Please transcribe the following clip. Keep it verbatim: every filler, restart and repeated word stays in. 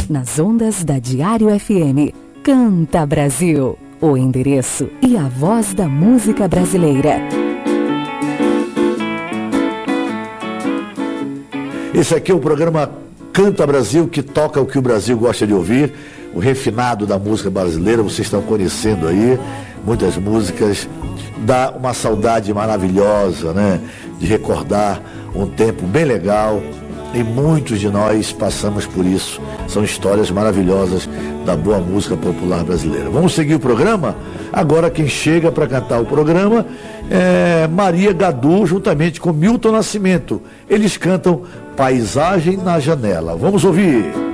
nas ondas da Diário F M. Canta Brasil, o endereço e a voz da música brasileira. Esse aqui é o programa Canta Brasil, que toca o que o Brasil gosta de ouvir, o refinado da música brasileira. Vocês estão conhecendo aí muitas músicas, dá uma saudade maravilhosa, né? De recordar um tempo bem legal, e muitos de nós passamos por isso. São histórias maravilhosas da boa música popular brasileira. Vamos seguir o programa? Agora quem chega para cantar o programa é Maria Gadu, juntamente com Milton Nascimento. Eles cantam Paisagem na Janela. Vamos ouvir.